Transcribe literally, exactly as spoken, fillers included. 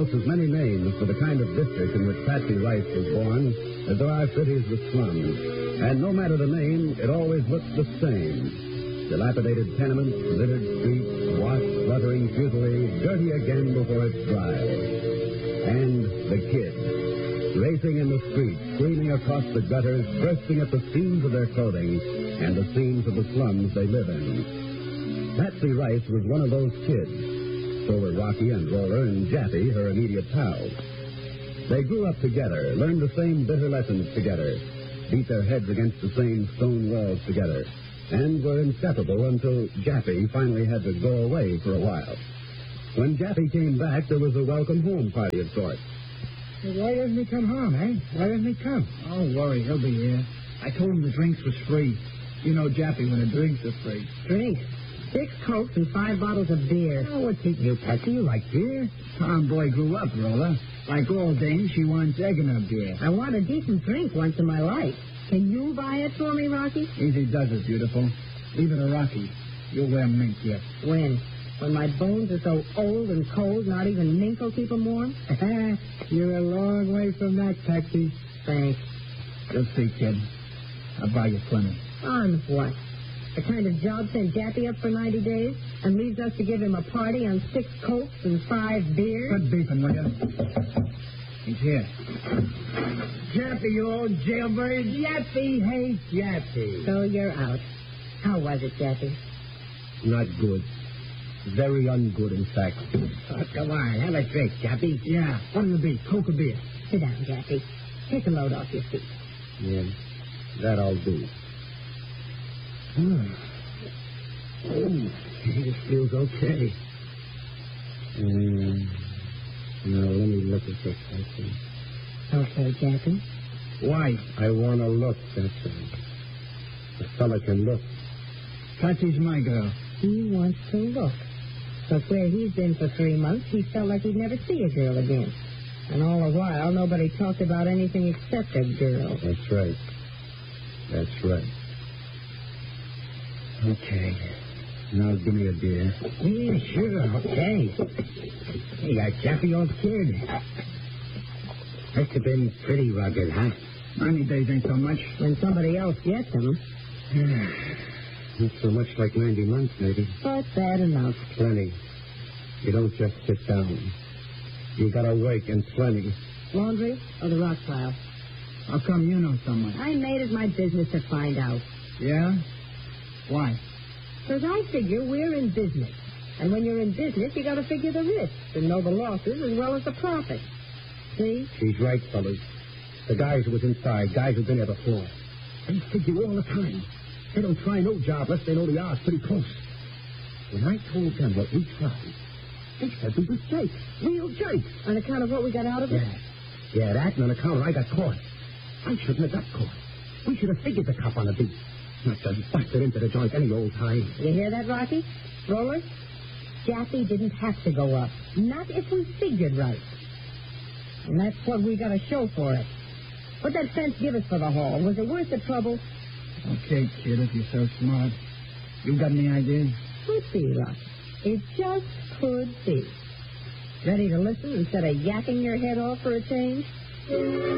almost as many names for the kind of district in which Patsy Rice was born as there are cities with slums. And no matter the name, it always looks the same. Dilapidated tenements, littered streets, washed, fluttering futilely, dirty again before it's dry. And the kids, racing in the streets, screaming across the gutters, bursting at the seams of their clothing and the seams of the slums they live in. Patsy Rice was one of those kids. So were Rocky and Roller and Jappy, her immediate pals. They grew up together, learned the same bitter lessons together, beat their heads against the same stone walls together, and were inseparable until Jappy finally had to go away for a while. When Jappy came back, there was a welcome home party of sorts. Hey, why doesn't he come home, eh? Why doesn't he come? Don't worry, he'll be here. I told him the drinks was free. You know Jappy when the drinks are free. Drinks? Six Cokes and five bottles of beer. Oh, what's eating you, Patsy? You like beer? Tomboy grew up, Roller. Like all dames, she wants egg in her beer. I want a decent drink once in my life. Can you buy it for me, Rocky? Easy does it, beautiful. Leave it to Rocky. You'll wear mink yet. When? When my bones are so old and cold, not even mink will keep them warm? You're a long way from that, Patsy. Thanks. You'll see, kid. I'll buy you plenty. On what? The kind of job sent Jappy up for ninety days and leaves us to give him a party on six Cokes and five beers? Good beefing, will you? He's here. Jappy, you old jailbird. Jappy hates Jappy. So you're out. How was it, Jappy? Not good. Very ungood, in fact. Oh, come on, have a drink, Jappy. Yeah, what'll it be, Coke or beer? Sit down, Jappy. Take a load off your feet. Yeah, that I'll do. Hmm. Oh, this feels okay. Um, now, let me look at this, I think. Okay, Jappy. Why? I want to look, that's all. The fella can look. Patsy's my girl. He wants to look. But where he's been for three months, he felt like he'd never see a girl again. And all the while, nobody talked about anything except a girl. That's right. That's right. Okay. Now give me a beer. Yeah, sure, okay. Hey, that Jappy old kid. Must have been pretty rugged, huh? Ninety days ain't so much. When somebody else gets him. Not so much like ninety months, maybe. But bad enough. Plenty. You don't just sit down. You gotta work, and plenty. Laundry or the rock pile? How come you know someone? I made it my business to find out. Yeah? Why? Because I figure we're in business. And when you're in business, you gotta figure the risks and know the losses as well as the profits. See? She's right, fellas. The guys who was inside, guys who've been there before. They figure all the time. They don't try no job unless they know the odds pretty close. When I told them what we tried, they said we was jakes. Real jakes. On account of what we got out of it? Yeah. Yeah, that and on account of I got caught. I shouldn't have got caught. We should have figured the cop on the beat. Not just busted into the joint any old time. You hear that, Rocky? Roller? Jappy didn't have to go up. Not if we figured right. And that's what we got to show for it. What'd that fence give us for the haul? Was it worth the trouble? Okay, kid, if you're so smart. You got any ideas? Could be, Rocky. It just could be. Ready to listen instead of yakking your head off for a change?